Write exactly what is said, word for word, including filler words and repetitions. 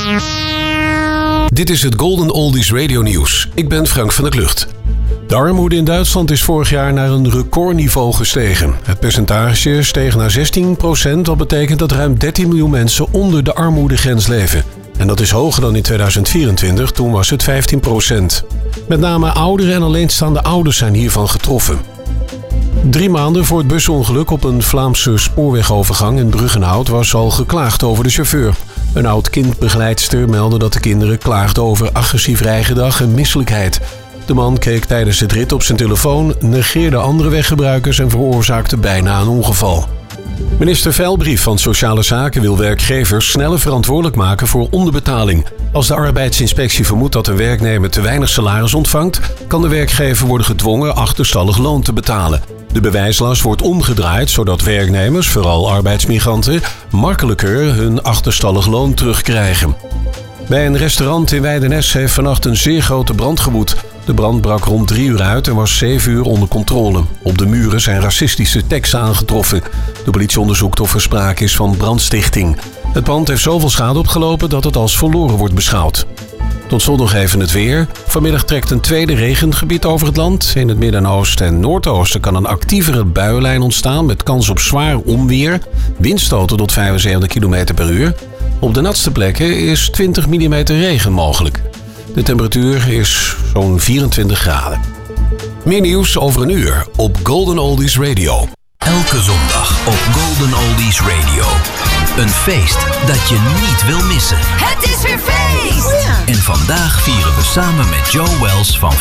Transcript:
Dit is het Golden Oldies Radio Nieuws. Ik ben Frank van der Klucht. De armoede in Duitsland is vorig jaar naar een recordniveau gestegen. Het percentage steeg naar zestien procent, wat betekent dat ruim dertien miljoen mensen onder de armoedegrens leven. En dat is hoger dan in tweeduizend vierentwintig, toen was het vijftien procent. Met name ouderen en alleenstaande ouders zijn hiervan getroffen. Drie maanden voor het busongeluk op een Vlaamse spoorwegovergang in Bruggenhout was al geklaagd over de chauffeur. Een oud-kindbegeleidster meldde dat de kinderen klaagden over agressief rijgedrag en misselijkheid. De man keek tijdens het rit op zijn telefoon, negeerde andere weggebruikers en veroorzaakte bijna een ongeval. Minister Veilbrief van Sociale Zaken wil werkgevers sneller verantwoordelijk maken voor onderbetaling. Als de arbeidsinspectie vermoedt dat een werknemer te weinig salaris ontvangt, kan de werkgever worden gedwongen achterstallig loon te betalen. De bewijslast wordt omgedraaid, zodat werknemers, vooral arbeidsmigranten, makkelijker hun achterstallig loon terugkrijgen. Bij een restaurant in Weidenes heeft vannacht een zeer grote brand gewoed. De brand brak rond drie uur uit en was zeven uur onder controle. Op de muren zijn racistische teksten aangetroffen. De politie onderzoekt of er sprake is van brandstichting. Het pand heeft zoveel schade opgelopen dat het als verloren wordt beschouwd. Tot slot nog even het weer. Vanmiddag trekt een tweede regengebied over het land. In het Midden-Oosten en Noordoosten kan een actievere buienlijn ontstaan met kans op zwaar onweer. Windstoten tot vijfenzeventig kilometer per uur. Op de natste plekken is twintig millimeter regen mogelijk. De temperatuur is zo'n vierentwintig graden. Meer nieuws over een uur op Golden Oldies Radio. Elke zondag op Golden Oldies Radio. Een feest dat je niet wil missen. Het is weer feest! En vandaag vieren we samen met Joe Wells van